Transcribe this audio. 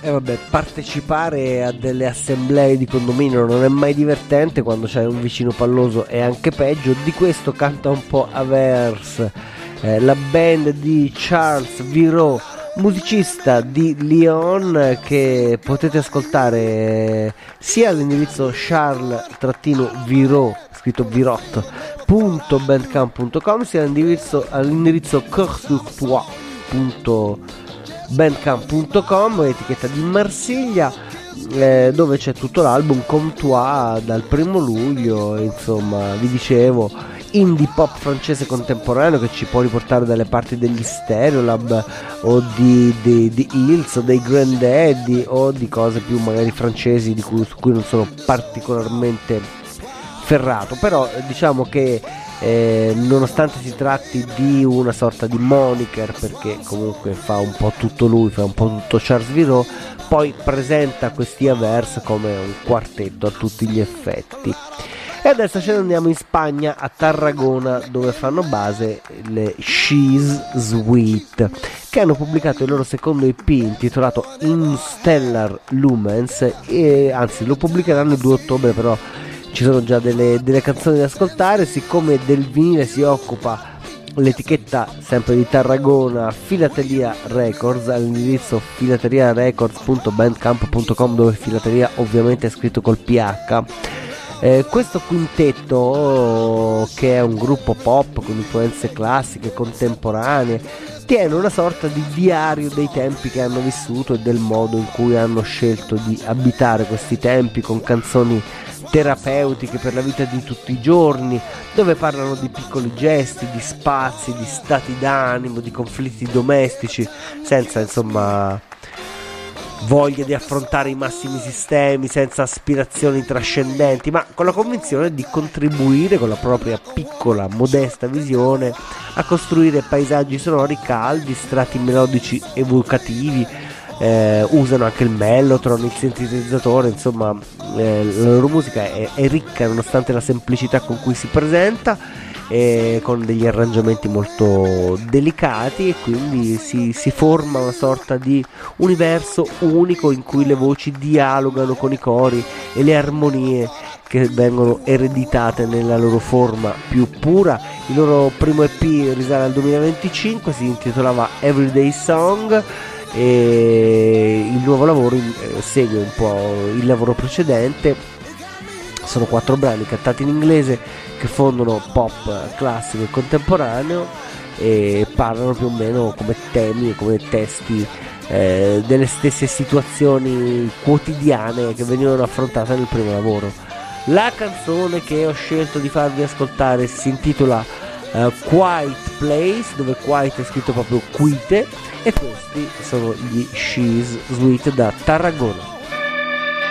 E vabbè, partecipare a delle assemblee di condominio non è mai divertente, quando c'è un vicino palloso è anche peggio. Di questo canta un po' Averse, la band di Charles Viraud, musicista di Lyon, che potete ascoltare sia all'indirizzo charles-viraud, scritto virot.bandcamp.com, sia all'indirizzo coeur-sur-toi.bandcamp.com, etichetta di Marsiglia, dove c'è tutto l'album Comptoir dal 1 luglio. Insomma, vi dicevo, indie pop francese contemporaneo che ci può riportare dalle parti degli Stereolab o di Hills o dei Granddaddy, o di cose più magari francesi su cui non sono particolarmente ferrato. Però diciamo che nonostante si tratti di una sorta di moniker, perché comunque fa un po' tutto lui, fa un po' tutto Charles Viraud, poi presenta questi Averse come un quartetto a tutti gli effetti. E adesso ce ne andiamo in Spagna, a Tarragona, dove fanno base le She's Sweet, che hanno pubblicato il loro secondo EP intitolato In Stellar Lumens, e anzi lo pubblicheranno il 2 ottobre, però ci sono già delle canzoni da ascoltare. Siccome del vinile si occupa l'etichetta sempre di Tarragona, Filateria Records, all'indirizzo filateriarecords.bandcamp.com, dove filateria ovviamente è scritto col PH. Questo quintetto, che è un gruppo pop con influenze classiche e contemporanee, tiene una sorta di diario dei tempi che hanno vissuto e del modo in cui hanno scelto di abitare questi tempi, con canzoni terapeutiche per la vita di tutti i giorni, dove parlano di piccoli gesti, di spazi, di stati d'animo, di conflitti domestici, senza insomma voglia di affrontare i massimi sistemi, senza aspirazioni trascendenti, ma con la convinzione di contribuire con la propria piccola, modesta visione a costruire paesaggi sonori caldi, strati melodici evocativi. Usano anche il mellotron, il sintetizzatore, insomma la loro musica è ricca nonostante la semplicità con cui si presenta, con degli arrangiamenti molto delicati, e quindi si forma una sorta di universo unico in cui le voci dialogano con i cori e le armonie che vengono ereditate nella loro forma più pura. Il loro primo EP risale al 2025, si intitolava Everyday Song, e il nuovo lavoro segue un po' il lavoro precedente. Sono 4 brani cantati in inglese che fondono pop classico e contemporaneo, e parlano più o meno come temi e come testi delle stesse situazioni quotidiane che venivano affrontate nel primo lavoro. La canzone che ho scelto di farvi ascoltare si intitola Quiet Place, dove quiet è scritto proprio quite, e questi sono gli She's Sweet da Tarragona.